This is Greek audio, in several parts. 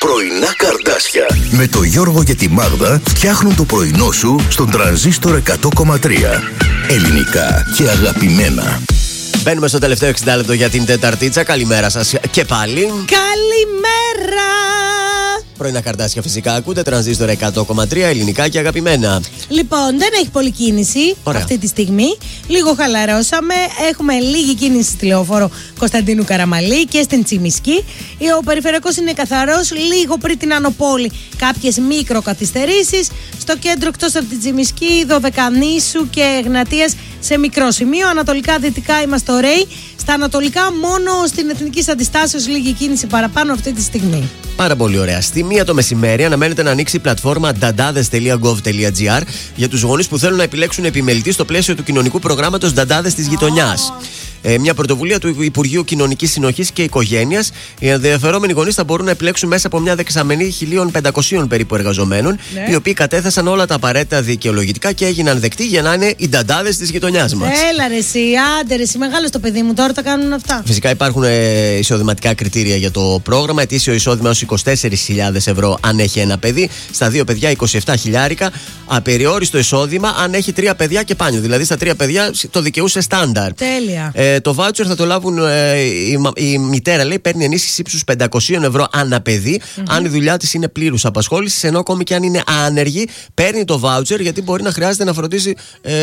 Πρωινά Καρδάσια με το Γιώργο και τη Μάγδα φτιάχνουν το πρωινό σου στον τρανζίστορ 100,3. Ελληνικά και αγαπημένα. Μπαίνουμε στο τελευταίο 60 λεπτό για την Τεταρτίτσα. Καλημέρα σας και πάλι. Καλημέρα! Πρωινά Καρδάσια φυσικά ακούτε. Τρανζίστορ 100,3. Ελληνικά και αγαπημένα. Λοιπόν, δεν έχει πολλή κίνηση αυτή τη στιγμή. Λίγο χαλαρώσαμε. Έχουμε λίγη κίνηση στη λεωφόρο Κωνσταντίνου Καραμαλή και στην Τσιμισκή. Ο περιφερειακός είναι καθαρός. Λίγο πριν την Άνω Πόλη κάποιες μικροκαθυστερήσεις. Στο κέντρο εκτός από την Τσιμισκή, Δωδεκανήσου και Εγνατίας σε μικρό σημείο. Ανατολικά-δυτικά είμαστε ωραίοι. Στα ανατολικά, μόνο στην Εθνικής Αντιστάσεως λίγη κίνηση παραπάνω αυτή τη στιγμή. Πάρα πολύ ωραία. Στη 1 το μεσημέρι αναμένεται να ανοίξει η πλατφόρμα dadades.gov.gr για τους γονείς που θέλουν να επιλέξουν επιμελητή στο πλαίσιο του κοινωνικού προγράμματος Dadades της γειτονιάς. Μια πρωτοβουλία του Υπουργείου Κοινωνικής Συνοχής και Οικογένειας. Οι ενδιαφερόμενοι γονείς θα μπορούν να επιλέξουν μέσα από μια δεξαμενή 1.500 περίπου εργαζομένων, οι οποίοι κατέθεσαν όλα τα απαραίτητα δικαιολογητικά και έγιναν δεκτοί για να είναι οι Dadades της γειτονιάς μας. Έλα ρε εσύ, άντε ρε εσύ, μεγάλο το παιδί μου, τώρα τα κάνουν αυτά. Φυσικά υπάρχουν εισοδηματικά κριτήρια για το πρόγραμμα. Ετήσιο εισόδημα ως 24.000 ευρώ αν έχει ένα παιδί. Στα 2 παιδιά 27 χιλιάρικα. Απεριόριστο εισόδημα αν έχει 3 παιδιά και πάνω. Δηλαδή στα 3 παιδιά το δικαιούσε στάνταρ. Τέλεια. Το voucher θα το λάβουν η μητέρα, λέει, παίρνει ενίσχυση ύψους 500 ευρώ ανά παιδί, αν η δουλειά της είναι πλήρους απασχόλησης, ενώ ακόμη και αν είναι άνεργη, παίρνει το voucher γιατί μπορεί να χρειάζεται να φροντίσει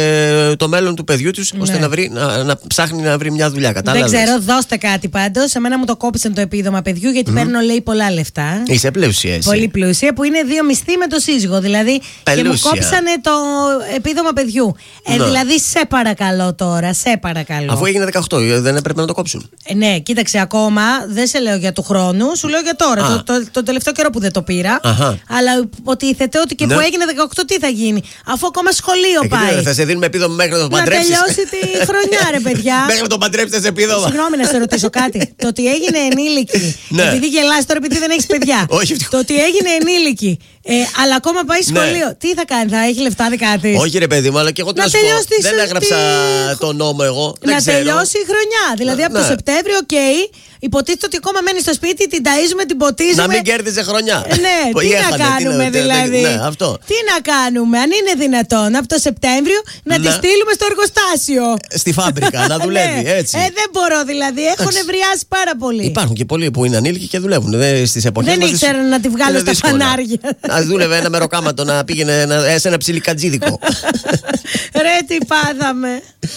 το μέλλον του παιδιού της, ώστε να ψάχνει να βρει μια δουλειά. Κατάλαβες? Δεν ξέρω, δώστε κάτι πάντως. Εμένα μου το κόψαν το επίδομα παιδιού γιατί παίρνω, λέει, πολλά λεφτά. Είσαι πλούσια εσύ. Πολύ πλούσια, που είναι 2 μισθοί με το σύζυγο. Δηλαδή, και μου κόψανε το επίδομα παιδιού. Δηλαδή, σε παρακαλώ τώρα, σε παρακαλώ. Αφού έγινε 18, δεν έπρεπε να το κόψουν. Ναι, κοίταξε, ακόμα δεν σε λέω για του χρόνου, σου λέω για τώρα. Το τελευταίο καιρό που δεν το πήρα. Αλλά υποτίθεται ότι και που έγινε 18, τι θα γίνει, αφού ακόμα σχολείο πάει. Θα σε δίνουμε επίδομα μέχρι να το παντρέψεις. Να τελειώσει τη χρονιά, ρε παιδιά. Μέχρι να το παντρέψεις επίδομα. Συγγνώμη να σε ρωτήσω κάτι. Το ότι έγινε ενήλικη. Επειδή γελάς τώρα, επειδή δεν έχεις παιδιά. Το ότι έγινε ενήλικη, αλλά ακόμα πάει σχολείο. Τι θα κάνει, θα έχει λεφτά δικά της? Όχι, ρε παιδί μου, αλλά και εγώ τι να σου πω. Δεν έγραψα τον νόμο εγώ. Να τελειώσει η χρονιά. Δηλαδή από το Σεπτέμβριο, υποτίθεται ότι ακόμα μένει στο σπίτι, την ταΐζουμε, την ποτίζουμε. Να μην κέρδιζε χρονιά. Ναι, τι να κάνουμε δηλαδή. Τι να κάνουμε, αν είναι δυνατόν από το Σεπτέμβριο να τη στείλουμε στο εργοστάσιο. Στη φάμπρικα, να δουλεύει έτσι. Δεν μπορώ δηλαδή, έχω νευριάσει πάρα πολύ. Υπάρχουν και πολλοί που είναι ανήλικοι και δουλεύουν στις εποχές μας. Δεν ήξερα να τη βγάλω στα φανάρια. Α δούλευε ένα μεροκάματο να πήγαινε σε ένα ψιλικατζίδικο. Ρε, τι πάθαμε.